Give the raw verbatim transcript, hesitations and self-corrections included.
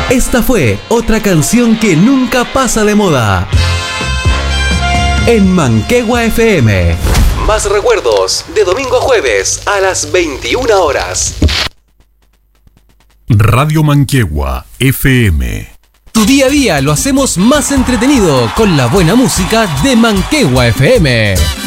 Esta fue otra canción que nunca pasa de moda. En Manquehue F M. Más recuerdos de domingo a jueves a las veintiuna horas. Radio Manquehue F M. Tu día a día lo hacemos más entretenido con la buena música de Manquehue F M.